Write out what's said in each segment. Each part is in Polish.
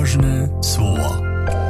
Nabożne słowo.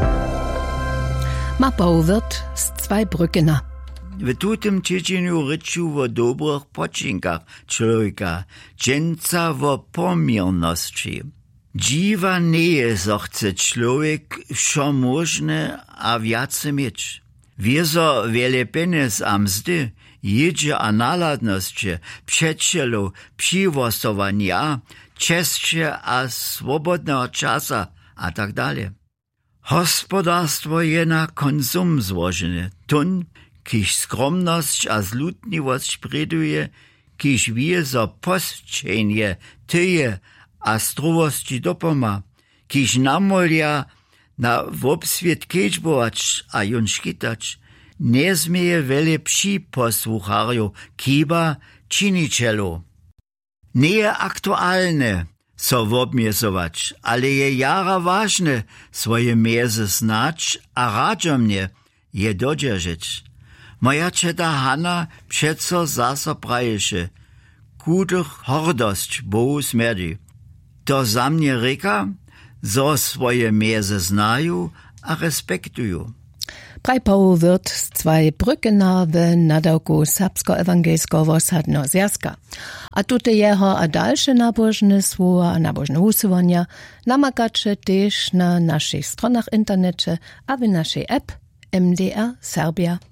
Ma Bauwirt z Zweibrückener. W tutym tydzieniu ryczu o dobrych poczynkach człowieka, dżęca o pomierności. Dziwa nie chce człowiek wszo możne a więcej mieć. Wiezo wiele pieniędzy a mzdy, jedzie a naladności, przyjacielu, przywostowania, czescie a swobodnego czasa a tak dalej. Gospodarstwo je na konsum złożone. Tun, kiż skromność a zlutliwość preduje, kiż wie za postrzenie tyje a struwości dopoma, kiż namolia na wobswiet kedźbować a jun škitać, nie zmieje wiele przyposłucharju kiba činicielu. Nie je aktualne so wobmiesować, ale je jara ważne swoje miezy znać a radzomnie je dodzierżyć. Moja czeta Hanna przeco zaso praješe, kudych hordość Bohu smerdzi. To za mnie reka, zo swoje miezy znają a respektują. Praj Bauwirt z Zweibrückener w nadawku serbsko-ewangelskiego osadnego zjazka. A tutaj jeho a dalsze nabożne słowa a nabożne usuwania namakacie też na naszych stronach internecie a w naszej app MDR Serbia.